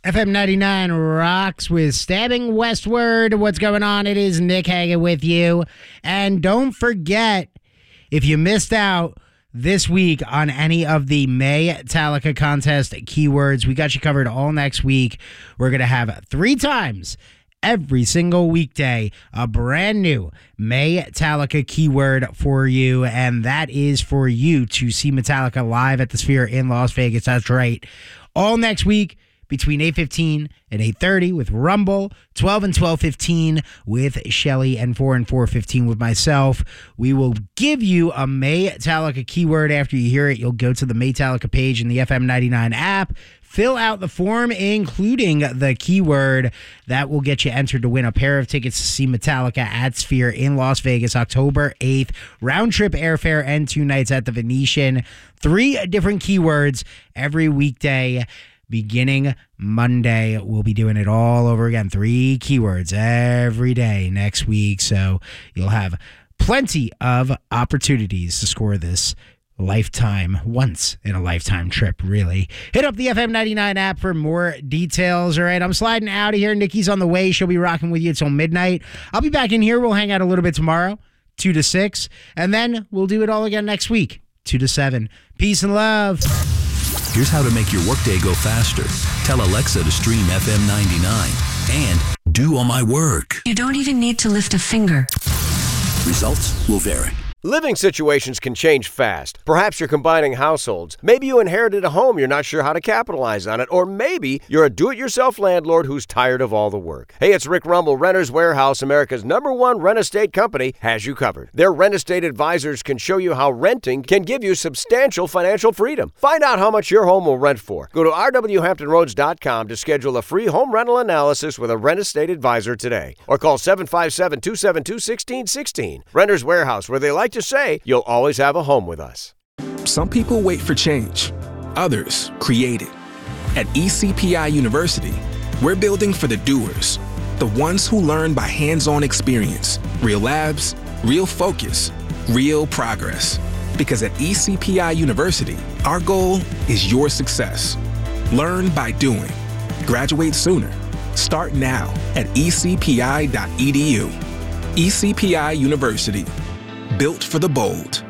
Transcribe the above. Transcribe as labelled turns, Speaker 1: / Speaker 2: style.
Speaker 1: FM 99 rocks with Stabbing Westward. What's going on? It is Nick Hagan with you. And don't forget, if you missed out this week on any of the Maytalica contest keywords, we got you covered all next week. We're going to have 3 times every single weekday a brand new Maytalica keyword for you, and that is for you to see Metallica live at the Sphere in Las Vegas. That's right. All next week between 8:15 and 8:30 with Rumble, 12 and 12:15 with Shelly, and 4 and 4:15 with myself. We will give you a Maytalica keyword. After you hear it, you'll go to the Maytalica page in the FM 99 app, fill out the form, including the keyword. That will get you entered to win a pair of tickets to see Metallica at Sphere in Las Vegas, October 8th. Round trip airfare and 2 nights at the Venetian. 3 different keywords every weekday. Beginning Monday, we'll be doing it all over again. 3 keywords every day next week. So you'll have plenty of opportunities to score this lifetime, once in a lifetime trip, really. Hit up the FM 99 app for more details. All right, I'm sliding out of here. Nikki's on the way. She'll be rocking with you until midnight. I'll be back in here. We'll hang out a little bit tomorrow, 2 to 6. And then we'll do it all again next week, 2 to 7. Peace and love.
Speaker 2: Here's how to make your workday go faster. Tell Alexa to stream FM 99 and do all my work.
Speaker 3: You don't even need to lift a finger.
Speaker 2: Results will vary.
Speaker 4: Living situations can change fast. Perhaps you're combining households. Maybe you inherited a home you're not sure how to capitalize on it. Or maybe you're a do-it-yourself landlord who's tired of all the work. Hey, it's Rick Rumble. Renters Warehouse, America's #1 rent estate company, has you covered. Their rent estate advisors can show you how renting can give you substantial financial freedom. Find out how much your home will rent for. Go to rwhamptonroads.com to schedule a free home rental analysis with a rent estate advisor today. Or call 757-272-1616. Renters Warehouse, where they like to say, you'll always have a home with us.
Speaker 5: Some people wait for change. Others create it. At ECPI University, we're building for the doers, the ones who learn by hands-on experience, real labs, real focus, real progress. Because at ECPI University, our goal is your success. Learn by doing. Graduate sooner. Start now at ecpi.edu. ECPI University. Built for the bold.